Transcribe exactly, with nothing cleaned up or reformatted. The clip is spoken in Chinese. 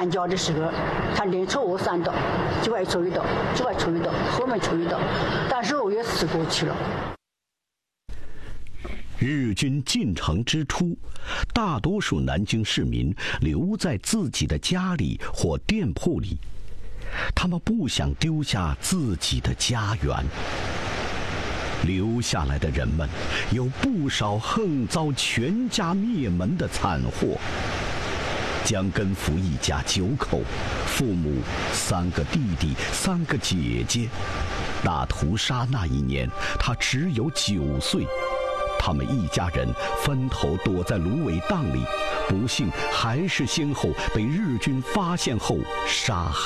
南郊的时候，他连抽我三刀，就外抽一刀，就外抽一刀，后面抽一刀，但是我也死过去了。 日军进城之初，大多数南京市民留在自己的家里或店铺里，他们不想丢下自己的家园。留下来的人们有不少横遭全家灭门的惨祸。江根福一家九口，父母三个弟弟三个姐姐。大屠杀那一年，他只有九岁。他们一家人分头躲在芦苇荡里，不幸还是先后被日军发现后杀害。